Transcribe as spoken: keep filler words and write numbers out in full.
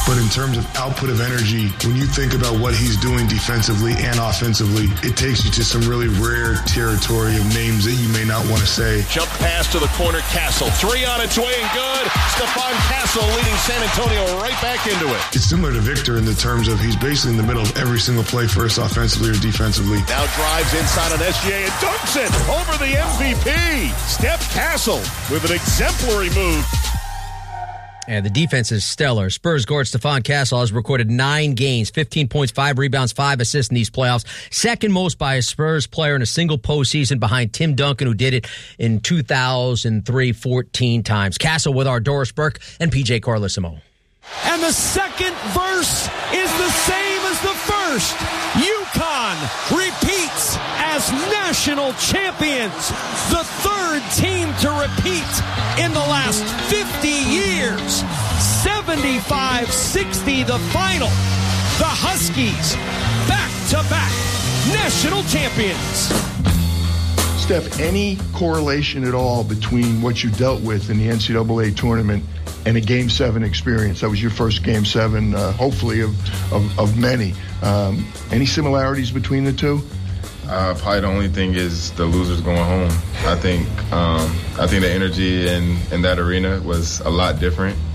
But in terms of output of energy, when you think about what he's doing defensively and offensively, it takes you to some really rare territory of names that you may not want to say. Jump pass to the corner, Castle. Three on its way and good. Stephon Castle leading San Antonio right back into it. It's similar to Victor in the terms of he's basically in the middle of every single play for us offensively or defensively. Now drives inside on S G A and dunks it over the M V P. Steph Castle with an exemplary move. And the defense is stellar. Spurs guard Stephon Castle has recorded nine games, fifteen points, five rebounds, five assists in these playoffs. Second most by a Spurs player in a single postseason behind Tim Duncan, who did it in two thousand three fourteen times. Castle with our Doris Burke and P J Carlissimo. And the second verse is the same as the first. UConn repeats as national champions. The third team to repeat in the last fifty years. seventy-five sixty the final. The Huskies back-to-back national champions. Steph, any correlation at all between what you dealt with in the N C double A tournament and a Game seven experience? That was your first Game seven, uh, hopefully, of, of, of many. Um, any similarities between the two? Uh, probably the only thing is the losers going home. I think um, I think the energy in, in that arena was a lot different.